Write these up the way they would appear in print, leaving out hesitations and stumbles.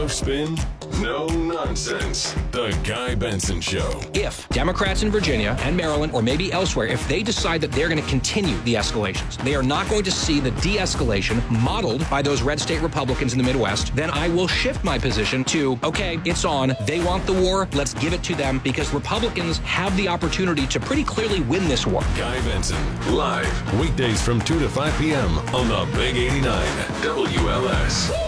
No spin, no nonsense. The Guy Benson Show. If Democrats in Virginia and Maryland, or maybe elsewhere, if they decide that they're going to continue the escalations, they are not going to see the de-escalation modeled by those red state Republicans in the Midwest, then I will shift my position to, okay, it's on. They want the war. Let's give it to them, because Republicans have the opportunity to pretty clearly win this war. Guy Benson, live, weekdays from 2 to 5 p.m. on the Big 89 WLS.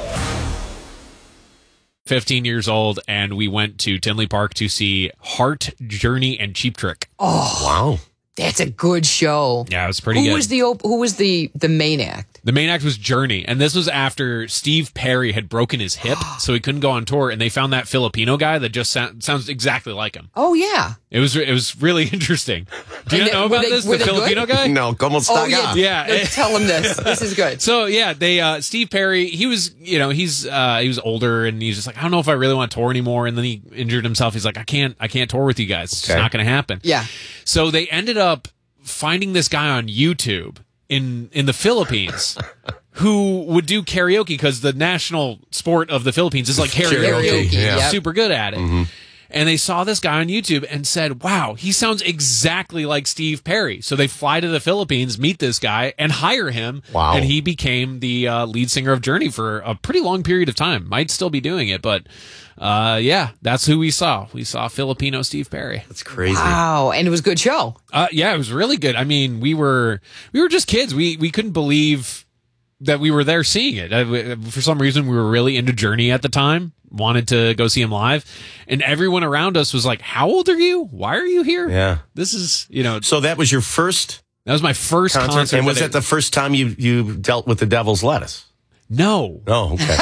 15 years old, and we went to Tinley Park to see Heart, Journey, and Cheap Trick. Oh, wow. That's a good show. Yeah, it was pretty good. Who was the main act? The main act was Journey, and this was after Steve Perry had broken his hip, so he couldn't go on tour, and they found that Filipino guy that just sounds exactly like him. Oh, yeah. It was really interesting. Do you know about this, the Filipino guy? No, como está? Oh, yeah. No, tell him this. This is good. So, yeah, they Steve Perry, he was older, and he's just like, I don't know if I really want to tour anymore, and then he injured himself. He's like, I can't tour with you guys. It's just not going to happen. Yeah. So they ended up finding this guy on YouTube in the Philippines who would do karaoke, because the national sport of the Philippines is like karaoke. Yeah. Super good at it. Mm-hmm. And they saw this guy on YouTube and said, wow, he sounds exactly like Steve Perry. So they fly to the Philippines, meet this guy, and hire him. Wow. And he became the lead singer of Journey for a pretty long period of time. Might still be doing it, but yeah, that's who we saw. We saw Filipino Steve Perry. That's crazy. Wow, and it was a good show. Yeah, it was really good. I mean, we were just kids. We couldn't believe that we were there seeing it. For some reason, we were really into Journey at the time, wanted to go see him live, and everyone around us was like, how old are you? Why are you here? Yeah. This is, So that was your first that was my first concert. And was that the first time you dealt with the devil's lettuce? No. Oh, okay.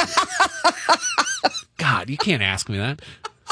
God, you can't ask me that.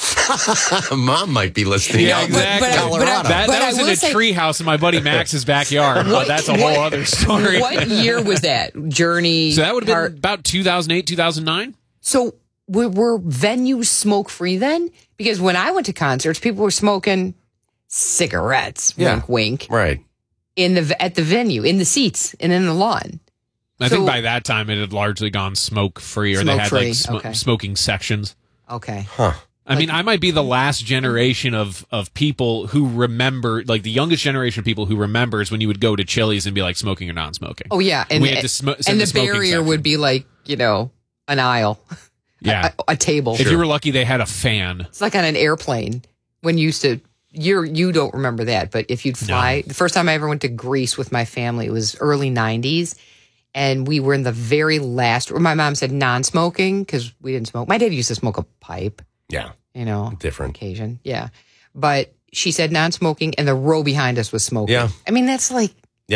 Mom might be listening. Yeah, exactly. That was in a treehouse in my buddy Max's backyard, but that's a whole other story. What year was that? Journey? So that would have been about 2008, 2009. So were venues smoke-free then? Because when I went to concerts, people were smoking cigarettes, wink, wink, right, at the venue, in the seats, and in the lawn. I think by that time it had largely gone smoke-free, or they had like smoking sections. Okay. Huh. I mean, I might be the last generation of people who remember, like the youngest generation of people who remembers when you would go to Chili's and be like smoking or non-smoking. Oh, yeah. And, we had to and the barrier would be like, an aisle. Yeah. A table. If you were lucky, they had a fan. It's like on an airplane when you used to, you don't remember that, but if you'd fly, the first time I ever went to Greece with my family, it was early 90s. And we were in the very last, or my mom said non-smoking because we didn't smoke. My dad used to smoke a pipe. Yeah. Different occasion. Yeah. But she said non-smoking, and the row behind us was smoking. Yeah. I mean, that's like,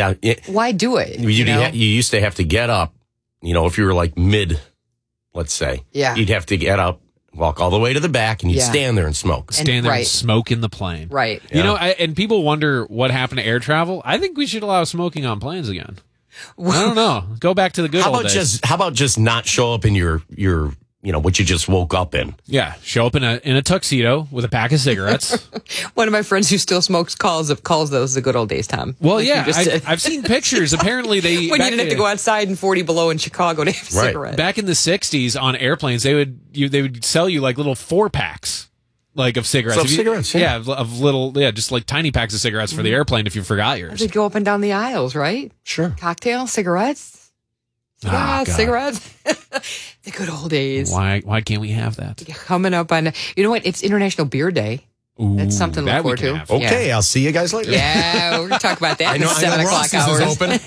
why do it? You used to have to get up, if you were like mid, let's say. Yeah. You'd have to get up, walk all the way to the back, and you'd stand there and smoke. Stand there and smoke in the plane. Right. Yeah. And people wonder what happened to air travel. I think we should allow smoking on planes again. I don't know. Go back to the good old days. How about just not show up in your what you just woke up in? Yeah, show up in a tuxedo with a pack of cigarettes. One of my friends who still smokes calls those the good old days, Tom. Well, I've seen pictures. Apparently, when you didn't have to go outside in 40 below in Chicago to have a cigarette. Back in the 60s on airplanes, they would sell you like little 4-packs. Like of cigarettes. Cigarettes, of little, just like tiny packs of cigarettes for the airplane if you forgot yours. They'd go up and down the aisles, right? Sure. Cocktail, cigarettes. Cigarettes. The good old days. Why can't we have that? Coming up on, you know what? It's International Beer Day. Ooh, that's something to look forward to. Have. Okay, yeah. I'll see you guys later. Yeah, we're going to talk about that in the 7 o'clock hours. Open.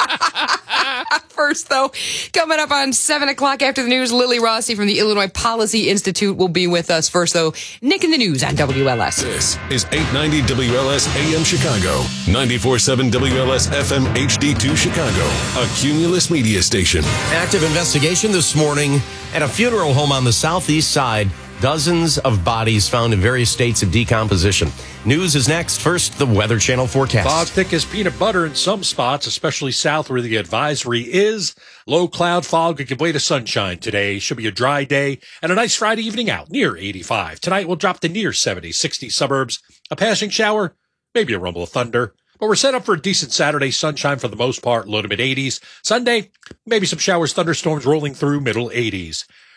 First, though, coming up on 7 o'clock after the news, Lily Rossi from the Illinois Policy Institute will be with us. First, though, Nick in the News on WLS. This is 890 WLS AM Chicago, 94.7 WLS FM HD2 Chicago, a Cumulus media station. Active investigation this morning at a funeral home on the southeast side. Dozens of bodies found in various states of decomposition. News is next. First, the Weather Channel forecast. Fog thick as peanut butter in some spots, especially south where the advisory is. Low cloud fog could give way to sunshine today. Should be a dry day and a nice Friday evening out near 85. Tonight we'll drop to near 70, 60 suburbs. A passing shower, maybe a rumble of thunder. But we're set up for a decent Saturday. Sunshine for the most part, low to mid 80s. Sunday, maybe some showers, thunderstorms rolling through middle 80s.